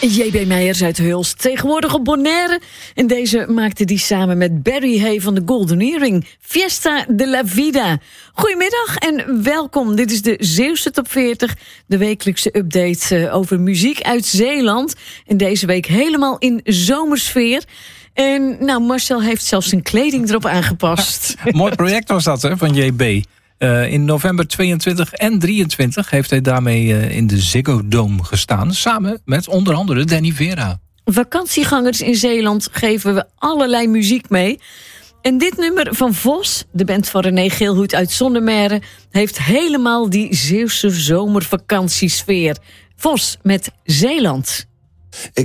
J.B. Meijers uit Hulst, tegenwoordig op Bonaire. En deze maakte die samen met Barry Hay van de Golden Earring. Fiesta de la Vida. Goedemiddag en welkom. Dit is de Zeeuwse Top 40, de wekelijkse update over muziek uit Zeeland. En deze week helemaal in zomersfeer. En nou, Marcel heeft zelfs zijn kleding erop aangepast. Mooi project was dat, hè, van JB. In november 22 en 23 heeft hij daarmee in de Ziggo Dome gestaan. Samen met onder andere Danny Vera. Vakantiegangers in Zeeland geven we allerlei muziek mee. En dit nummer van Vos, de band van René Geelhoed uit Zonnemerre, heeft helemaal die Zeeuwse zomervakantiesfeer. Vos met Zeeland.